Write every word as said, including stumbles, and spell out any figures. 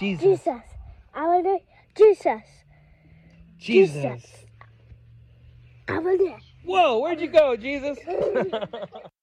Jesus. Jesus. I want to Jesus. Jesus. I want to. Whoa, where'd you go, Jesus?